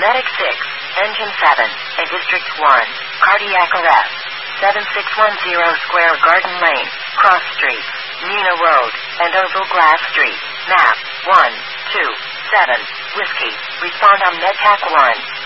Medic 6, Engine 7, and District 1, cardiac arrest. 7610 Square Garden Lane, Cross Street, Nina Road, and Oval Glass Street. Map 127 Whiskey. Respond on MedTac 1.